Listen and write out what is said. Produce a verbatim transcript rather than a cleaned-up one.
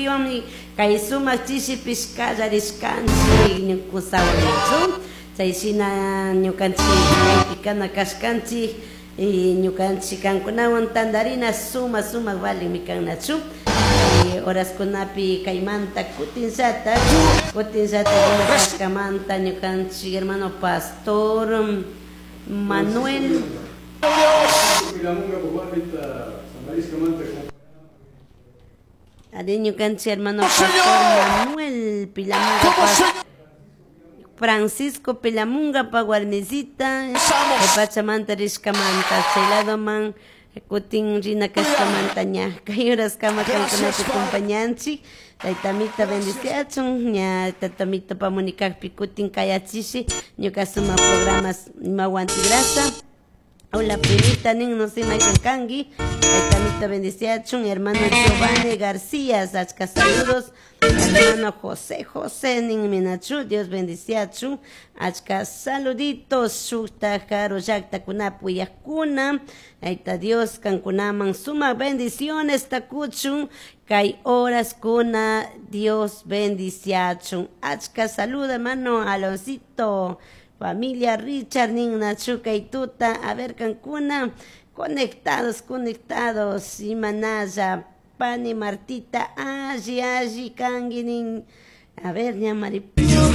Diosmi kay sumak chisipis kallarishkanchik ñukusawnichu chayshina ñukanchik pikana kashkanchik y ñukanchik kankunawan tandarina suma suma valimi kannachu horas kunapi kaymanta kutinsata kutinsata kashkamanta ñukanchik hermano Pastor Manuel Adi ñukanchik hermano Pastor Manuel Pilamunga Francisco Pilamunga pa warmisita Pachamanta rishkamanta chelado man kutin rina kashkamanta ña kay horas kama kankunata compañanchik taytamita bendiciachun ña tatamita pamunikakpi kutin kayachishi ñuka suma programas imawantigrasa hola primita nin no sé maykan kangi taytamita bendiciachun hermano Giovanni García achka saludos hermano José José nin minachu Dios bendiciachun achka saluditos shukta jaro llakta kunapu yakuna aita Dios kankunaman suma bendiciones takuchun kay horas kuna Dios bendiciachun achka salud hermano Aloncito familia Richard nin nachuka y tuta a ver kankuna conectados conectados imanaya Pani Martita allí allí kangi nin a ver ña Mari